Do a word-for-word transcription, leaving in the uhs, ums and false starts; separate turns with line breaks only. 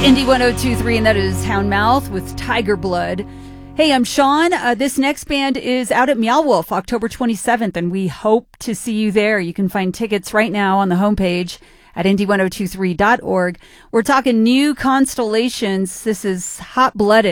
Indie one oh two point three, and that is Houndmouth with Tiger Blood. Hey, I'm Sean. Uh, this next band is out at Meow Wolf October twenty-seventh, and we hope to see you there. You can find tickets right now on the homepage at indie ten twenty-three dot org. We're talking new constellations. This is Hot Blooded.